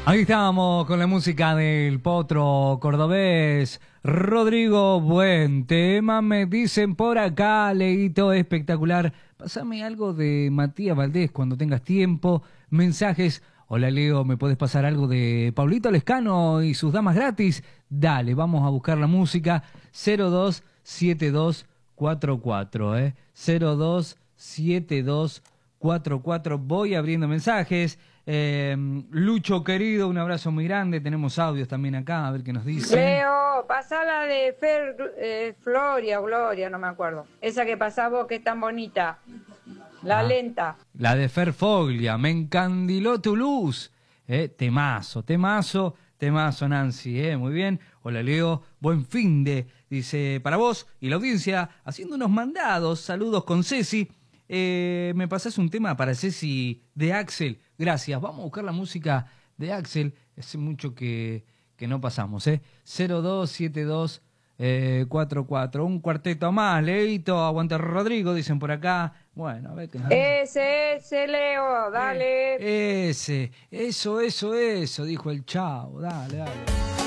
Ahí estábamos con la música del potro cordobés. Rodrigo, buen tema, me dicen por acá, Leito, espectacular. Pásame algo de Matías Valdés cuando tengas tiempo. Mensajes. Hola Leo, ¿me podés pasar algo de Pablito Lescano y sus damas gratis? Dale, vamos a buscar la música. 027244, 027244. Voy abriendo mensajes. Lucho querido, un abrazo muy grande. Tenemos audios también acá, a ver qué nos dicen. Leo, pasá la de Floria o Gloria, no me acuerdo. Esa que pasás vos que es tan bonita. La lenta. La de Fer Foglia, me encandiló tu luz. Temazo, temazo, temazo, Nancy. Muy bien. Hola, Leo. Buen fin de. Dice, para vos y la audiencia, haciendo unos mandados. Saludos con Ceci. Me pasás un tema para Ceci de Axel. Gracias. Vamos a buscar la música de Axel. Hace mucho que no pasamos, 0272 44. Un cuarteto más, Leito, aguante Rodrigo, dicen por acá. Bueno, a ver qué nos dice. Ese, Leo, dale. Eso, dijo el chavo. Dale, dale.